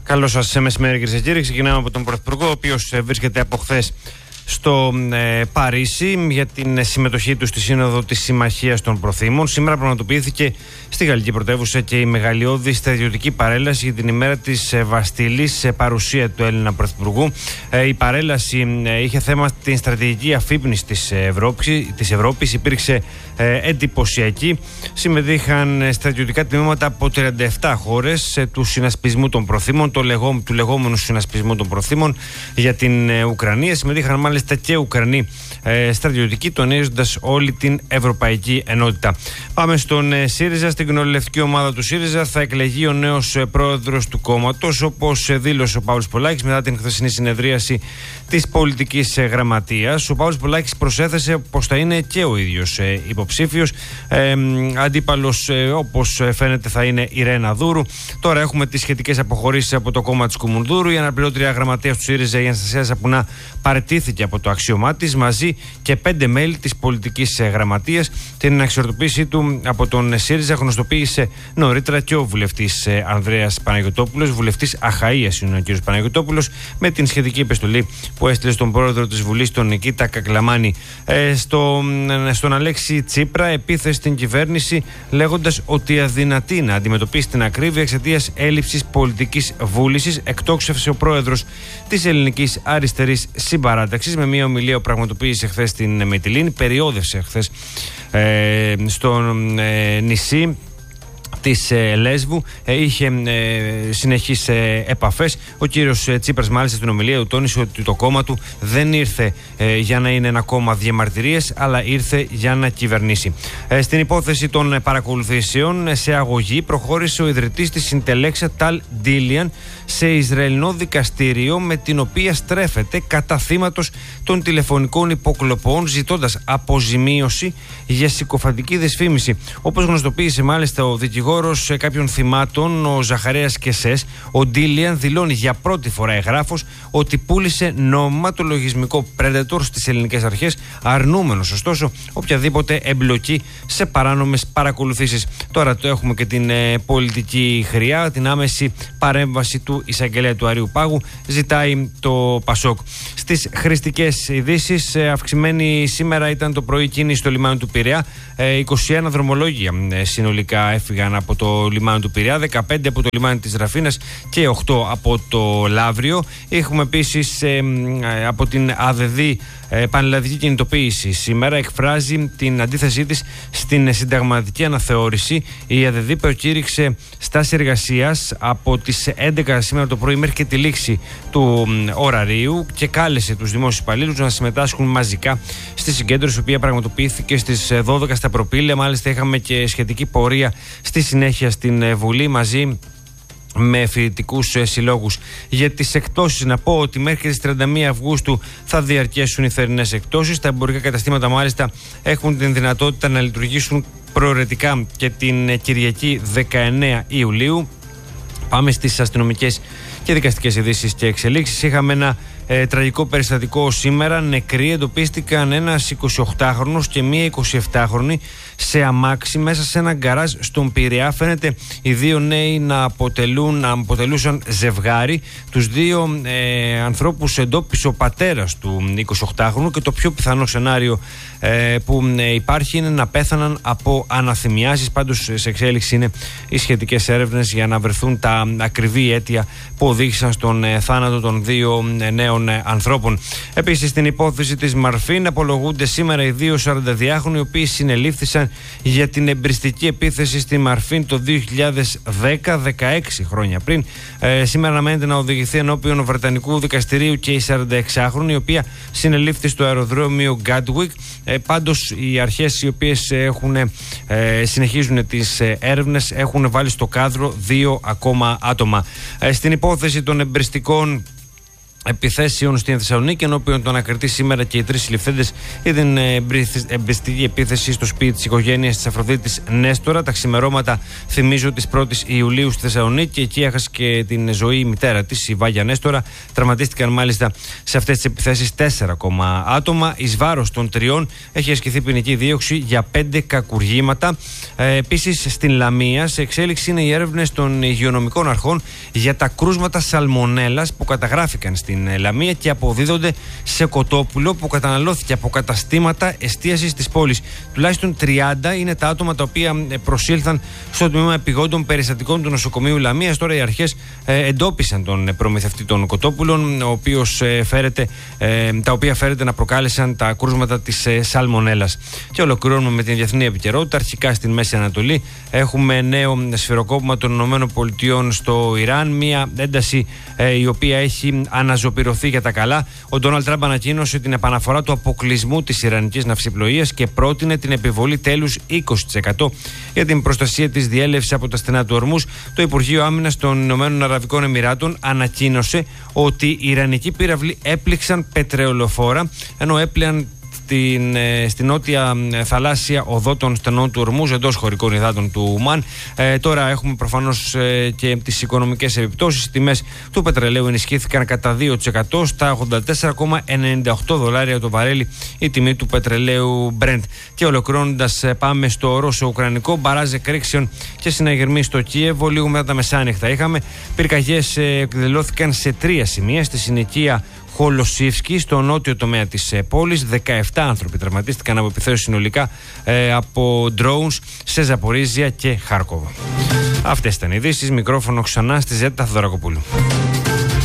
Καλό σας μεσημέρι, κυρίες και κύριοι. Ξεκινάμε από τον Πρωθυπουργό, ο οποίος βρίσκεται από χθες στο Παρίσι για την συμμετοχή του στη Σύνοδο της Συμμαχίας των Προθήμων. Σήμερα πραγματοποιήθηκε στη Γαλλική πρωτεύουσα και η μεγαλειώδη στρατιωτική παρέλαση για την ημέρα της Βαστίλης σε παρουσία του Έλληνα Πρωθυπουργού. Η παρέλαση είχε θέμα την στρατηγική αφύπνιση της Ευρώπης. Υπήρξε εντυπωσιακή. Συμμετείχαν στρατιωτικά τμήματα από 37 χώρες του συνασπισμού των Προθήμων, του λεγόμενου συνασπισμού των Προθήμων για την Ουκρανία. Συμμετείχαν μάλιστα και Ουκρανοί στρατιωτικοί, τονίζοντας όλη την ευρωπαϊκή ενότητα. Πάμε στον ΣΥΡΙΖΑ. Στην κοινοβουλευτική ομάδα του ΣΥΡΙΖΑ θα εκλεγεί ο νέος πρόεδρος του κόμματος, όπως δήλωσε ο Παύλος Πολάκης μετά την χθεσινή συνεδρίαση της πολιτικής γραμματείας. Ο Παύλος Πολάκης προσέθεσε πως θα είναι και ο ίδιος υποψήφιος. Αντίπαλος, όπως φαίνεται, θα είναι η Ρένα Δούρου. Τώρα έχουμε τις σχετικές αποχωρήσεις από το κόμμα της Κουμουνδούρου. Η αναπληρώτρια γραμματέας του ΣΥΡΙΖΑ, η Αναστασία Σαπουνά, παραιτήθηκε από το αξίωμά της μαζί και 5 μέλη της πολιτικής γραμματείας. Την αξιορροπήση του από τον ΣΥΡΙΖΑ γνωστοποίησε νωρίτερα και ο βουλευτής Ανδρέας Παναγιωτόπουλος, βουλευτής Αχαΐας είναι ο κ. Παναγιωτόπουλος, με την σχετική επιστολή που έστειλε στον πρόεδρο της Βουλής, τον Νικήτα Κακλαμάνη. Στον Αλέξη Τσίπρα, επίθεση στην κυβέρνηση, λέγοντας ότι αδυνατεί να αντιμετωπίσει την ακρίβεια εξαιτίας έλλειψης πολιτικής βούλησης, εκτόξευσε ο πρόεδρος της Ελληνικής Αριστερής Συμπαράταξης με μια ομιλία που πραγματοποίησε χθες στην Μυτιλήνη. Περιόδευσε χθες στο νησί της Λέσβου, είχε συνεχείς επαφές. Ο κύριος Τσίπρας μάλιστα στην ομιλία του τόνισε ότι το κόμμα του δεν ήρθε για να είναι ένα κόμμα διαμαρτυρίες, αλλά ήρθε για να κυβερνήσει. Στην υπόθεση των παρακολουθήσεων σε αγωγή προχώρησε ο ιδρυτής της Συντελέξα Ταλ Ντίλιαν σε Ισραηλινό δικαστήριο, με την οποία στρέφεται κατά θύματος των τηλεφωνικών υποκλοπών, ζητώντας αποζημίωση για συκοφαντική δυσφήμιση. Όπως γνωστοποίησε μάλιστα ο δικηγόρος κάποιων θυμάτων, ο Ζαχαρέας Κεσές, ο Ντίλιαν δηλώνει για πρώτη φορά εγγράφος ότι πούλησε νόμιμα το λογισμικό Predator στις ελληνικές αρχές, αρνούμενος ωστόσο οποιαδήποτε εμπλοκή σε παράνομες παρακολουθήσεις. Τώρα το έχουμε και την πολιτική χρειά, την άμεση παρέμβαση του εισαγγελέα του Αριού Πάγου, ζητάει το Πασόκ. Στις χρηστικές ειδήσεις, αυξημένη σήμερα ήταν το πρωί κίνηση στο λιμάνι του Πειραιά. 21 δρομολόγια συνολικά έφυγαν από το λιμάνι του Πειραιά, 15 από το λιμάνι της Ραφίνας και 8 από το Λαύριο. Έχουμε επίσης από την ΑΔΔ πανελλαδική κινητοποίηση. Σήμερα εκφράζει την αντίθεσή της στην συνταγματική αναθεώρηση. Η ΑΔΔ προκήρυξε στάση εργασίας από τις 11 σήμερα το πρωί μέχρι και τη λήξη του ωραρίου και κάλεσε τους δημόσιους υπαλλήλους να συμμετάσχουν μαζικά στη συγκέντρωση, η οποία πραγματοποιήθηκε στις 12 στα Προπήλαια. Μάλιστα είχαμε και σχετική πορεία στη συνέχεια στην Βουλή μαζί με φοιτητικούς συλλόγους. Για τις εκτόσεις, να πω ότι μέχρι τις 31 Αυγούστου θα διαρκέσουν οι θερινές εκτόσεις. Τα εμπορικά καταστήματα μάλιστα έχουν την δυνατότητα να λειτουργήσουν προαιρετικά και την Κυριακή 19 Ιουλίου. Πάμε στις αστυνομικές και δικαστικές ειδήσεις και εξελίξεις. Είχαμε ένα τραγικό περιστατικό σήμερα. Νεκροί εντοπίστηκαν ένας 28χρονος και μία 27χρονη σε αμάξι μέσα σε ένα γκαράζ στον Πειραιά. Φαίνεται οι δύο νέοι να αποτελούσαν ζευγάρι. Τους δύο ανθρώπους εντόπισε ο πατέρας του 28χρονου και το πιο πιθανό σενάριο που υπάρχει είναι να πέθαναν από αναθυμιάσεις. Πάντως σε εξέλιξη είναι οι σχετικές έρευνες για να βρεθούν τα ακριβή αίτια που οδήγησαν στον θάνατο των δύο νέων ανθρώπων. Επίσης, στην υπόθεση της Μαρφίν απολογούνται σήμερα οι δύο 42χρονοι, οι οποίοι συνελήφθησαν για την εμπριστική επίθεση στη Μαρφίν το 2010, 16 χρόνια πριν. Σήμερα αναμένεται να οδηγηθεί ενώπιον Βρετανικού δικαστηρίου και η 46χρονη, η οποία συνελήφθη στο αεροδρόμιο Γκάντουικ. Πάντως, οι αρχές οι οποίες συνεχίζουν τις έρευνες έχουν βάλει στο κάδρο 2 ακόμα άτομα. Στην υπόθεση των εμπριστικών επιθέσεων στην Θεσσαλονίκη, ενώπιον των ανακριτή σήμερα και οι 3 συλληφθέντες για την εμπριστική επίθεση στο σπίτι της οικογένειας της Αφροδίτης Νέστορα. Τα ξημερώματα, θυμίζω, της 1ης Ιουλίου στη Θεσσαλονίκη. Εκεί έχασε και την ζωή η μητέρα της, η Βάγια Νέστορα. Τραυματίστηκαν μάλιστα σε αυτές τις επιθέσεις 4 ακόμα άτομα. Εις βάρος των 3 έχει ασκηθεί ποινική δίωξη για 5 κακουργήματα. Επίσης, στην Λαμία, σε εξέλιξη είναι οι έρευνες των υγειονομικών αρχών για τα κρούσματα σαλμονέλας που καταγράφηκαν στην Λαμία και αποδίδονται σε κοτόπουλο που καταναλώθηκε από καταστήματα εστίασης της πόλης. Τουλάχιστον 30 είναι τα άτομα τα οποία προσήλθαν στο τμήμα επιγόντων περιστατικών του νοσοκομείου Λαμίας. Τώρα οι αρχές εντόπισαν τον προμηθευτή των κοτόπουλων, τα οποία φέρεται να προκάλεσαν τα κρούσματα της σαλμονέλας. Και ολοκληρώνουμε με την διεθνή επικαιρότητα. Αρχικά στην Μέση Ανατολή έχουμε νέο σφυροκόπημα των ΗΠΑ στο Ιράν. Μια ένταση η οποία έχει αναζωπηρωθεί για τα καλά. Ο Ντόναλντ Τραμπ ανακοίνωσε την επαναφορά του αποκλεισμού της ιρανικής ναυσιπλοείας και πρότεινε την επιβολή τέλους 20% για την προστασία της διέλευσης από τα στενά του Ορμούς. Το Υπουργείο Άμυνας των Ηνωμένων Αραβικών Εμιράτων ανακοίνωσε ότι οι ιρανικοί πύραυλοι έπληξαν πετρελοφόρα, ενώ έπλεαν στην νότια θαλάσσια οδό των στενών του Ορμούζ εντός χωρικών υδάτων του Ουμάν. Τώρα έχουμε προφανώς και τις οικονομικές επιπτώσεις. Οι τιμές του πετρελαίου ενισχύθηκαν κατά 2% στα $84,98 το βαρέλι η τιμή του πετρελαίου Brent. Και ολοκληρώνοντας, πάμε στο ρώσο-ουκρανικό. Μπαράζ εκρήξεων και συναγερμοί στο Κίεβο. Λίγο μετά τα μεσάνυχτα είχαμε. Πυρκαγιές εκδηλώθηκαν σε 3 σημεία. Στη συνοικία Χολοσίφσκι, στο νότιο τομέα της πόλης. 17 άνθρωποι τραυματίστηκαν από επιθέσεις συνολικά από drones σε Ζαπορίζια και Χάρκοβο. Αυτές ήταν οι ειδήσεις. Μικρόφωνο ξανά στη Ζέτα Θοδωρακοπούλου.